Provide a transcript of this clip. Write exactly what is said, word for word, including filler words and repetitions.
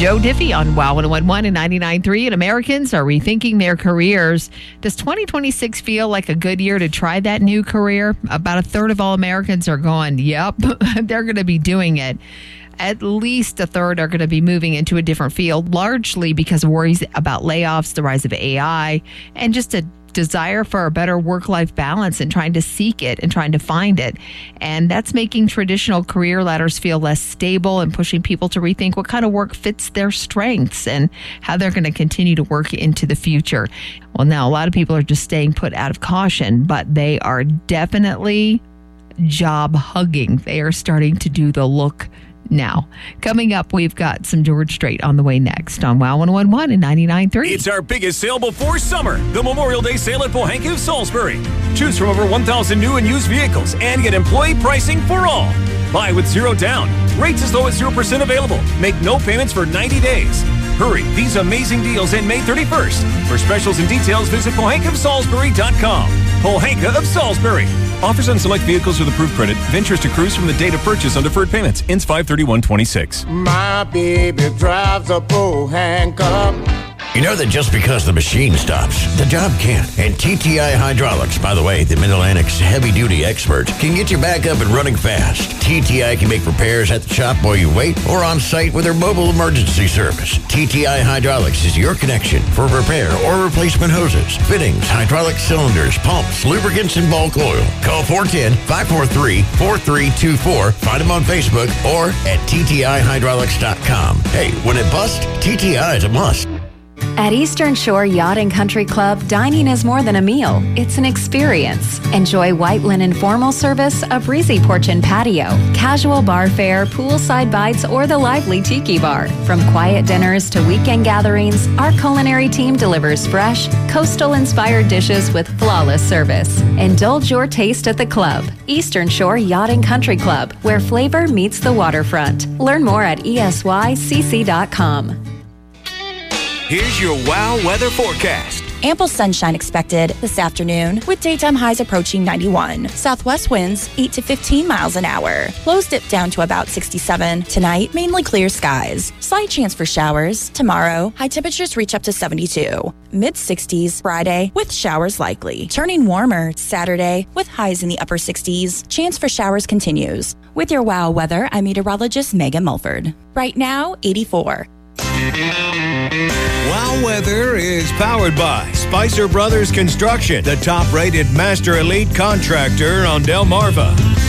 Joe Diffie on Wow one oh one one and ninety-nine point three, and Americans are rethinking their careers. Does twenty twenty-six feel like a good year to try that new career? About a third of all Americans are going, yep, they're going to be doing it. At least a third are going to be moving into a different field, largely because of worries about layoffs, the rise of A I, and just a desire for a better work-life balance and trying to seek it and trying to find it. And that's making traditional career ladders feel less stable and pushing people to rethink what kind of work fits their strengths and how they're going to continue to work into the future. Well, now a lot of people are just staying put out of caution, but they are definitely job hugging. They are starting to do the look now. Coming up, we've got some George Strait on the way next on Wow one oh one one and ninety-nine point three. It's our biggest sale before summer, the Memorial Day sale at Pohanka of Salisbury. Choose from over one thousand new and used vehicles and get employee pricing for all. Buy with zero down. Rates as low as zero percent available. Make no payments for ninety days. Hurry, these amazing deals end May thirty-first. For specials and details, visit pohanka of salisbury dot com. Pohanka of Salisbury. Offers on select vehicles with approved credit. Ventures to cruise from the date of purchase on deferred payments. Ends five thirty-one twenty-six. My baby drives a Pohanka. You know that just because the machine stops, the job can't. And T T I Hydraulics, by the way, the Mid-Atlantic's heavy-duty expert, can get you back up and running fast. T T I can make repairs at the shop while you wait or on site with their mobile emergency service. T T I Hydraulics is your connection for repair or replacement hoses, fittings, hydraulic cylinders, pumps, lubricants, and bulk oil. Call four one zero, five four three, four three two four. Find them on Facebook or at T T I hydraulics dot com. Hey, when it busts, T T I is a must. At Eastern Shore Yacht and Country Club, dining is more than a meal. It's an experience. Enjoy white linen formal service, a breezy porch and patio, casual bar fare, poolside bites, or the lively tiki bar. From quiet dinners to weekend gatherings, our culinary team delivers fresh, coastal-inspired dishes with flawless service. Indulge your taste at the club. Eastern Shore Yacht and Country Club, where flavor meets the waterfront. Learn more at E S Y C C dot com. Here's your Wow weather forecast. Ample sunshine expected this afternoon with daytime highs approaching ninety-one. Southwest winds eight to fifteen miles an hour. Lows dip down to about sixty-seven. Tonight, mainly clear skies. Slight chance for showers. Tomorrow, high temperatures reach up to seventy-two. mid sixties Friday with showers likely. Turning warmer Saturday with highs in the upper sixties. Chance for showers continues. With your Wow weather, I'm meteorologist Megan Mulford. Right now, eighty-four. Wow weather is powered by Spicer Brothers Construction, the top-rated master elite contractor on Delmarva.